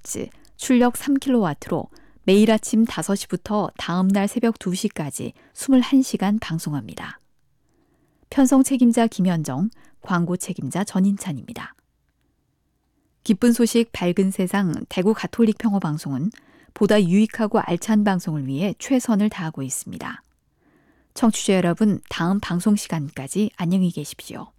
3Hz, 출력 3kW로 매일 아침 5시부터 다음 날 새벽 2시까지 21시간 방송합니다. 편성 책임자 김현정, 광고 책임자 전인찬입니다. 기쁜 소식 밝은 세상 대구 가톨릭 평화방송은 보다 유익하고 알찬 방송을 위해 최선을 다하고 있습니다. 청취자 여러분, 다음 방송 시간까지 안녕히 계십시오.